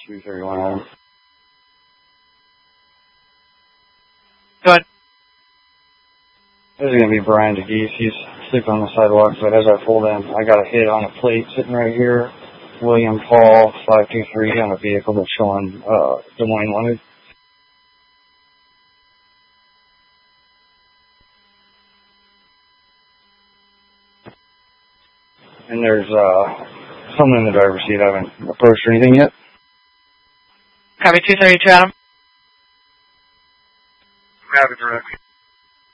231 Adam. Go ahead. This is going to be Brian DeGeese. He's sleeping on the sidewalk, but as I pulled in, I got a hit on a plate sitting right here. William Paul 523 on a vehicle that's showing Des Moines wanted. And there's someone in the driver's seat. I haven't approached or anything yet. Copy 232 Adam. Have it directly.